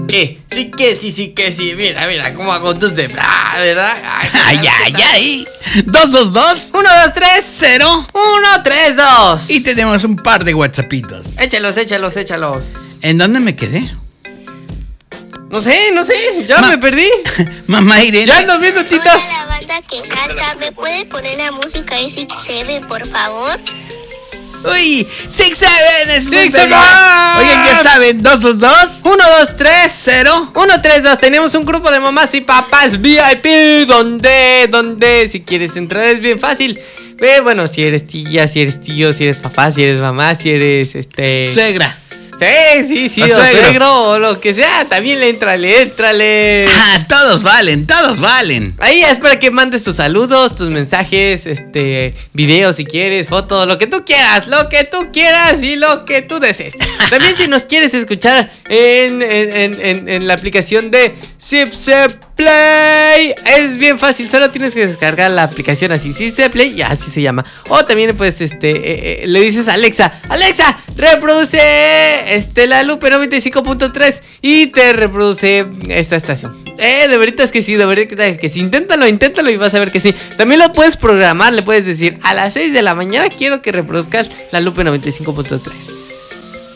Sí que sí. Mira, cómo hago tus de ¿verdad? Ay. 222 123 0 132. Y tenemos un par de WhatsAppitos. Échalos. ¿En dónde me quedé? No sé, ya me perdí. Mamá Irene. Ya ando viendo titas. Hola, la banda que canta, ¿me puede poner la música de Six Seven, por favor? Uy, 6-7 es muy 6-7. feliz. Oigan, ya saben, 222 123 0 132. Tenemos un grupo de mamás y papás VIP. ¿Dónde? Si quieres entrar es bien fácil. Bueno, si eres tía, si eres tío, si eres papá, si eres mamá, si eres suegra. Sí, o suegro o lo que sea, también éntrale. Todos valen. Ahí es para que mandes tus saludos, tus mensajes, videos si quieres, fotos, lo que tú quieras y lo que tú desees. También si nos quieres escuchar en la aplicación de Zipse Play, es bien fácil, solo tienes que descargar la aplicación así, Zipse Play, y así se llama. O también pues le dices a Alexa, reproduce la Lupe 95.3 y te reproduce esta estación. De verdad que sí, inténtalo y vas a ver que sí. También lo puedes programar, le puedes decir a las 6 de la mañana quiero que reproduzcas la Lupe 95.3.